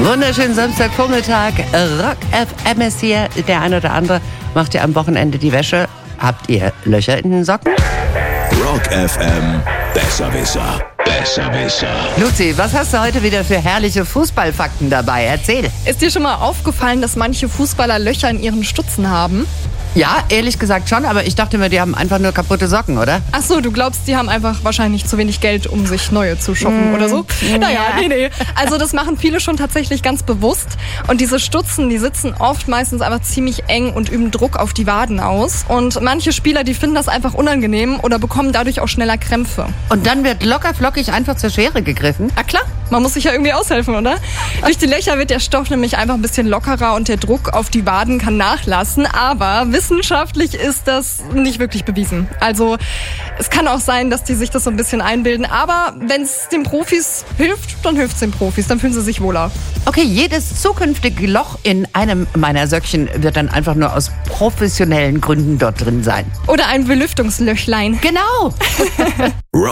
Wunderschönen Samstagvormittag. Rock FM ist hier. Der eine oder andere macht ihr am Wochenende die Wäsche. Habt ihr Löcher in den Socken? Rock FM, Besserwisser, Besserwisser. Luzi, was hast du heute wieder für herrliche Fußballfakten dabei? Erzähl. Ist dir schon mal aufgefallen, dass manche Fußballer Löcher in ihren Stutzen haben? Ja, ehrlich gesagt schon, aber ich dachte mir, die haben einfach nur kaputte Socken, oder? Ach so, du glaubst, die haben einfach wahrscheinlich zu wenig Geld, um sich neue zu shoppen oder so? Naja, nee. Also das machen viele schon tatsächlich ganz bewusst. Und diese Stutzen, die sitzen oft meistens einfach ziemlich eng und üben Druck auf die Waden aus. Und manche Spieler, die finden das einfach unangenehm oder bekommen dadurch auch schneller Krämpfe. Und dann wird locker flockig einfach zur Schere gegriffen? Ah klar, man muss sich ja irgendwie aushelfen, oder? Durch die Löcher wird der Stoff nämlich einfach ein bisschen lockerer und der Druck auf die Waden kann nachlassen. Aber wissenschaftlich ist das nicht wirklich bewiesen. Also es kann auch sein, dass die sich das so ein bisschen einbilden. Aber wenn es den Profis hilft, dann hilft es den Profis. Dann fühlen sie sich wohler. Okay, jedes zukünftige Loch in einem meiner Söckchen wird dann einfach nur aus professionellen Gründen dort drin sein. Oder ein Belüftungslöchlein. Genau.